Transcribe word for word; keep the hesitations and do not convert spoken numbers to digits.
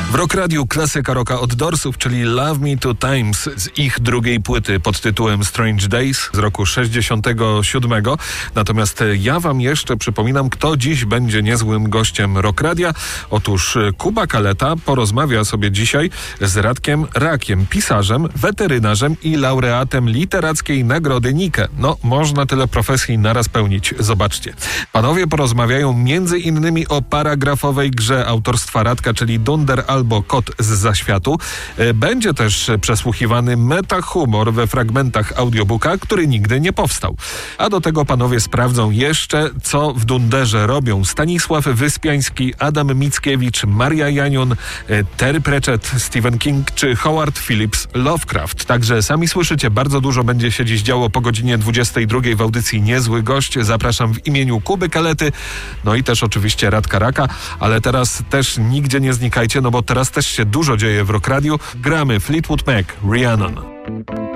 W Rock Radiu klasyka rocka od Doorsów, czyli Love Me Two Times z ich drugiej płyty pod tytułem Strange Days z roku sześćdziesiątego siódmego. Natomiast ja wam jeszcze przypominam, kto dziś będzie niezłym gościem Rock Radia. Otóż Kuba Kaleta porozmawia sobie dzisiaj z Radkiem Rakiem, pisarzem, weterynarzem i laureatem literackiej nagrody Nike. No, można tyle profesji naraz pełnić. Zobaczcie. Panowie porozmawiają między innymi o paragrafowej grze autorstwa Radka, czyli Dunder albo Kot z Zaświatu. Będzie też przesłuchiwany metahumor we fragmentach audiobooka, który nigdy nie powstał. A do tego panowie sprawdzą jeszcze, co w Dunderze robią Stanisław Wyspiański, Adam Mickiewicz, Maria Janion, Terry Pratchett, Stephen King czy Howard Phillips Lovecraft. Także sami słyszycie, bardzo dużo będzie się dziś działo po godzinie dwudziestej drugiej w audycji Niezły Gość. Zapraszam w imieniu Kuby Kalety, no i też oczywiście Radka Raka, ale teraz też nigdzie nie znikajcie, no bo teraz też się dużo dzieje w Rock Radiu. Gramy Fleetwood Mac, Rhiannon.